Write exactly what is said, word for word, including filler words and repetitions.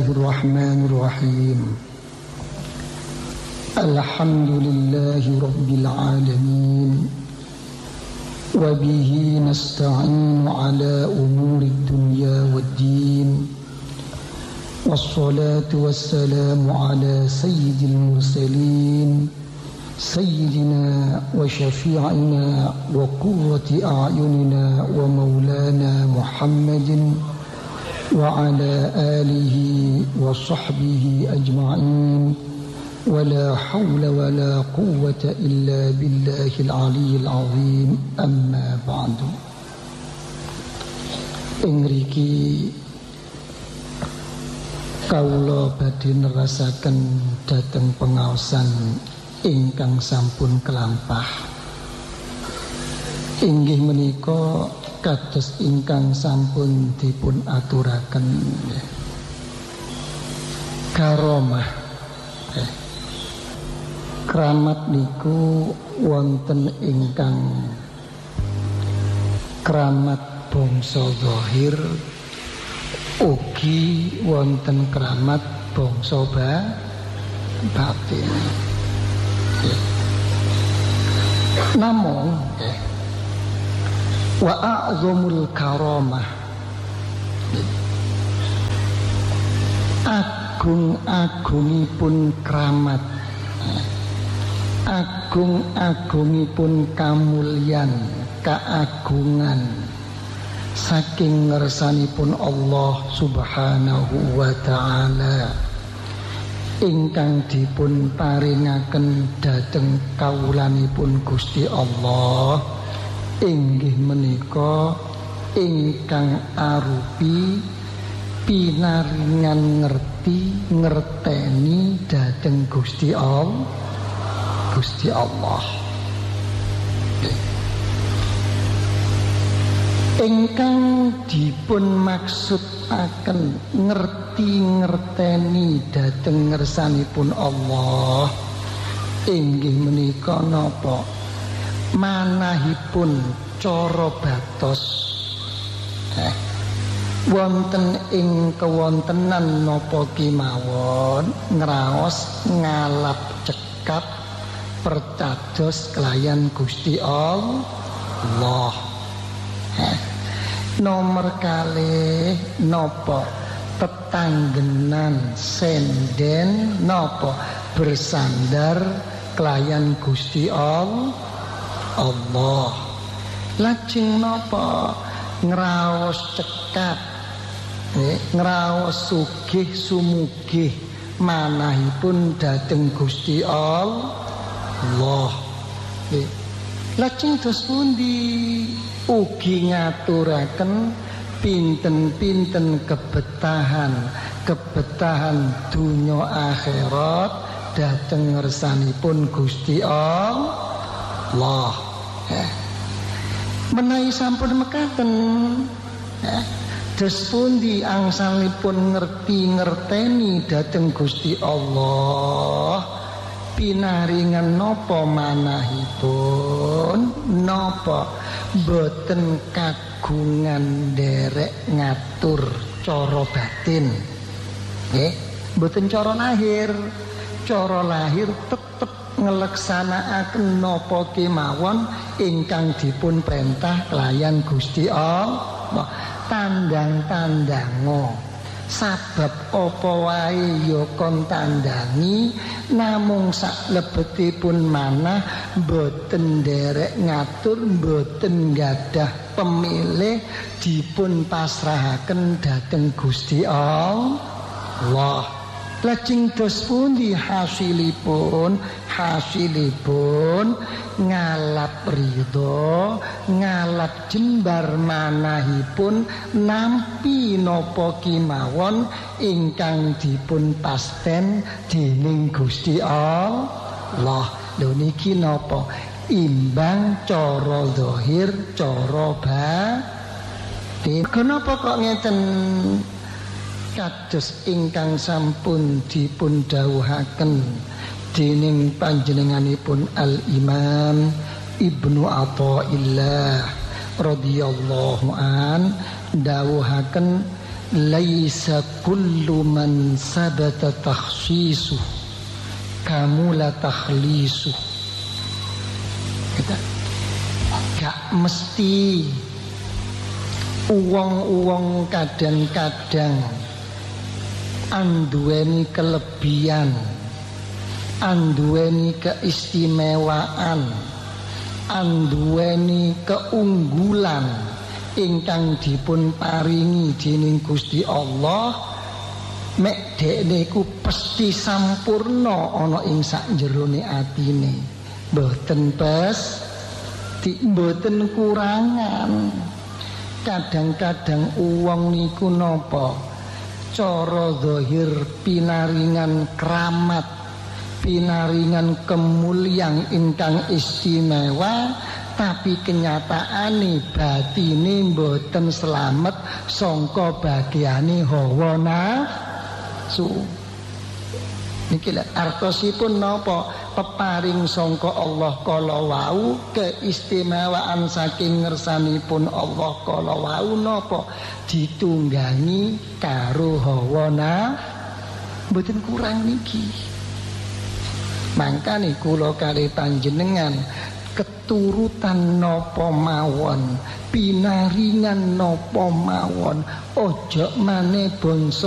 Bismillahirrahmanirrahim. Alhamdulillahi rabbil alamin. Wa bihi nasta'inu ala umuri dunya waddin. Wassalatu wassalamu ala sayyidil mursalin Sayyidina wa syafi'ina wa qurrati a'yunina wa maulana Muhammadin wa ala alihi wa sahbihi ajma'in wa la hawla wa la quwwata illa billahil aliyyil azim amma ba'du. Ingriki kawula badhe nerasaken dhateng pengaosan ingkang sampun kelampah. Inggih menika kados ingkang sampun dipun aturaken karomah. Eh. Keramat niku wonten ingkang keramat bangsa zahir, ugi wonten keramat bangsa batin. Namun eh, wa a'zamul karamah, agung-agungipun keramat, agung-agungipun kamulyan, kaagungan saking ngersanipun Allah Subhanahu wa ta'ala ingkang dipun paringaken dhateng kawulanipun Gusti Allah inggih menika ingkang arupi pinaringan ngerti ngerteni dhateng Gusti Allah Gusti Allah ingkang dipun maksudaken ngerti ngerteni dhateng ngersanipun Allah inggih menika napa manahipun cara batos eh, wonten ing kewontenan napa kemawon ngraos ngalap cekap pertados kelayan Gusti Allah. eh, Nomor kalih napa tetanggenan senden napa bersandar kelayan Gusti Allah. Lajeng napa ngraos cekap eh, ngraos sugih sumugih manahipun dhateng Gusti Allah. eh, Lajeng dos pundi ugi ngaturaken pinten-pinten kebetahan kebetahan dunya akhirat dhateng ngersanipun Gusti Allah. eh. Menawi sampun mekaten eh, dos pundi angsalipun ngerti ngerteni dhateng Gusti Allah pinaringan napa manahipun napa boten kagungan derek ngatur cara batin nggih boten cara lahir cara lahir tetep ngeleksanakaken napa kemawon ingkang dipun perintah kelayan Gusti Allah tandang-tandango sabab apa wae ya kon tandangi namung saklebetipun manah boten nderek ngatur boten gadah pemilih dipun pasrahaken dhateng Gusti Allah. Lajeng dos pundi hasilipun hasilipun ngalap ridho ngalap jembar manahipun nampi napa kimawon ingkang dipun pasten dening Gusti Allah. Lho niki napa imbang cara zahir cara batin. Kenapa kok ngeten? Kados ingkang sampun dipun dawuhaken dening panjenenganipun Al-Imam Ibnu Athaillah radhiyallahu an dawuhaken laisa kullu man sabata takhsisu kamula takhlisu. Kita gak mesti uwong-uwong kadang-kadang anduweni kelebihan, anduweni keistimewaan, anduweni keunggulan ingkang dipun paringi dening Gusti Allah, mek dekne ku pesti sampurna ana ing sakjerone atine, mboten pes di mboten kurangan. Kadang-kadang uwong niku napa cara zahir pinaringan kramat, pinaringan kemuliaan ingkang istimewa, tapi kenyataane batine mboten slamet sangka bagiane hawa nafsu. Niki lek artosipun napa peparing sangka Allah kala wau, keistimewaan saking ngersanipun Allah kala wau napa ditunggangi karo hawa nafsu, mboten kurang niki. Mangkane kula kali panjenengan keturutan napa mawon, pinaringan napa mawon, ojo maneh bangsa